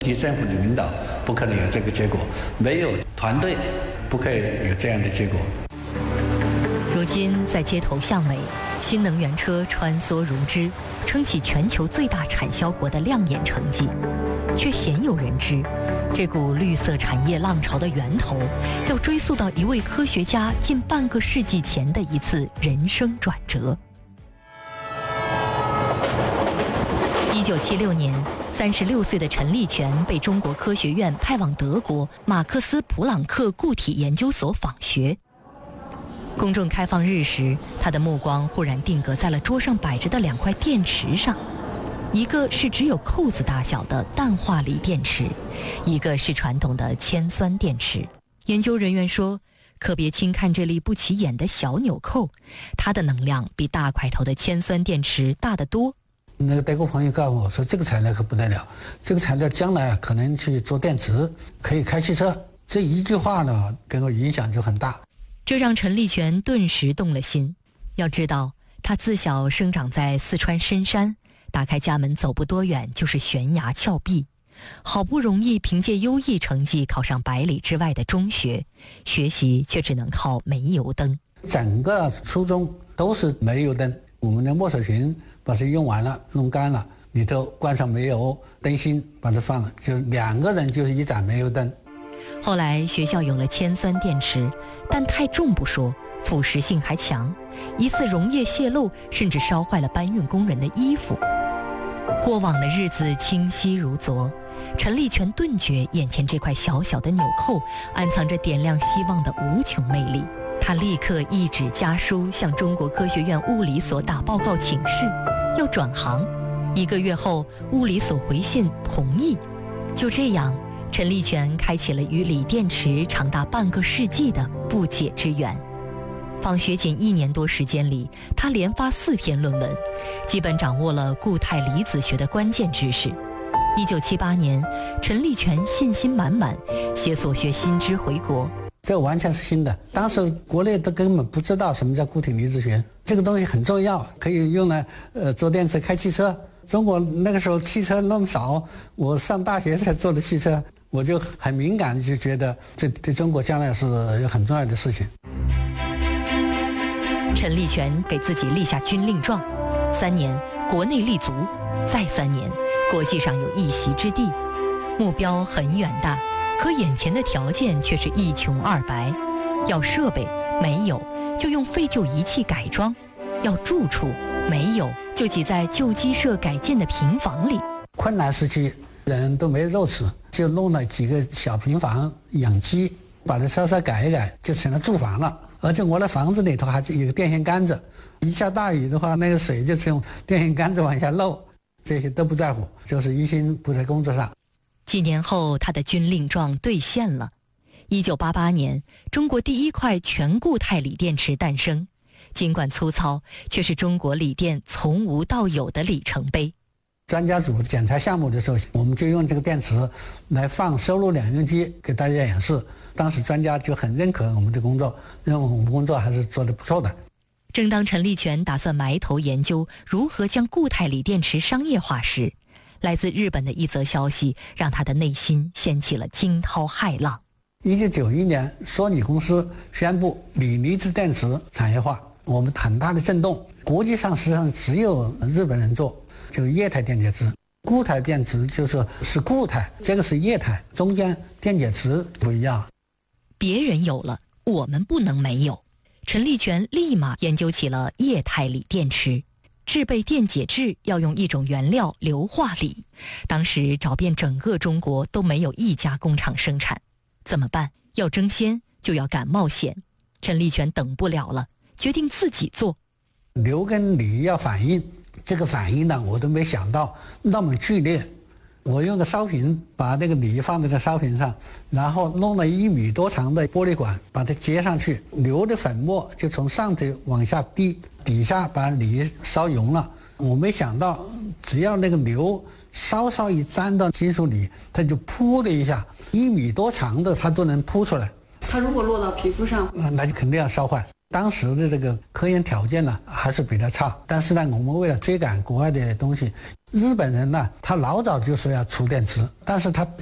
政府的领导不可能有这个结果，没有团队不可以有这样的结果。 如今在街头巷尾，新能源车穿梭如织，撑起全球最大产销国的亮眼成绩，却鲜有人知，这股绿色产业浪潮的源头，要追溯到一位科学家近半个世纪前的一次人生转折。1976年，36岁的陈立全被中国科学院派往德国马克思普朗克固体研究所访学。公众开放日时，他的目光忽然定格在了桌上摆着的2块电池上，一个是只有扣子大小的氮化锂电池，一个是传统的铅酸电池。研究人员说，可别轻看这粒不起眼的小纽扣，它的能量比大块头的铅酸电池大得多。 那个德国朋友告诉我说，这个材料可不得了，这个材料将来可能去做电池，可以开汽车。这一句话呢，给我影响就很大。 这让陈立全顿时动了心。要知道，他自小生长在四川深山，打开家门走不多远就是悬崖峭壁，好不容易凭借优异成绩考上100里之外的中学，学习却只能靠煤油灯。 整个初中都是煤油灯，我们的墨水瓶把它用完了，弄干了，里头灌上煤油灯芯，把它放了，就2个人就是一盏煤油灯。 后来学校有了铅酸电池，但太重不说，腐蚀性还强，一次溶液泄漏，甚至烧坏了搬运工人的衣服。过往的日子清晰如昨，陈立全顿觉眼前这块小小的纽扣暗藏着点亮希望的无穷魅力。他立刻一纸家书向中国科学院物理所打报告请示，要转行。1个月后，物理所回信同意。就这样，陈立全开启了与锂电池长达半个世纪的不解之缘。访学仅1年多时间里，他连发4篇论文，基本掌握了固态离子学的关键知识。1978年，陈立全信心满满，携所学新知回国。 这完全是新的，当时国内都根本不知道什么叫固体离子学，这个东西很重要，可以用来做电池开汽车。中国那个时候汽车那么少，我上大学才做的汽车，我就很敏感，就觉得这对中国将来是有很重要的事情。 陈立全给自己立下军令状：3年国内立足，再3年国际上有一席之地。目标很远大，可眼前的条件却是一穷二白。要设备没有，就用废旧仪器改装；要住处没有，就挤在旧鸡舍改建的平房里。 困难时期人都没肉吃，就弄了几个小平房养鸡，把它稍稍改一改，就成了住房了。而且我的房子里头还有个电线杆子，一下大雨的话，那个水就从电线杆子往下漏，这些都不在乎，就是一心扑在工作上。 几年后，他的军令状兑现了。1988年，中国第1块全固态锂电池诞生，尽管粗糙，却是中国锂电从无到有的里程碑。 专家组检查项目的时候，我们就用这个电池来放收录两用机给大家演示。当时专家就很认可我们的工作，认为我们工作还是做得不错的。 正当陈立全打算埋头研究如何将固态锂电池商业化时，来自日本的一则消息让他的内心掀起了惊涛骇浪。 1991年，索尼公司宣布锂离子电池产业化，我们很大的震动。国际上实际上只有日本人做，就是液态电解质。固态电池是固态，这个是液态，中间电解质不一样。 别人有了，我们不能没有。陈立全立马研究起了液态锂电池。制备电解质要用一种原料硫化锂，当时找遍整个中国都没有一家工厂生产。怎么办？要争先就要敢冒险。陈立全等不了了，决定自己做。 硫跟锂要反应，这个反应呢，我都没想到那么剧烈。我用个烧瓶把那个锂放在这烧瓶上，然后弄了1米多长的玻璃管把它接上去，硫的粉末就从上头往下滴，底下把锂烧熔了。我没想到只要那个硫稍稍一沾到金属锂，它就噗的一下，1米多长的它都能噗出来。 它如果落到皮肤上， 那就肯定要烧坏。当时的这个科研条件呢还是比较差，但是呢，我们为了追赶国外的东西， 日本人呢，他老早就说要出电池，但是他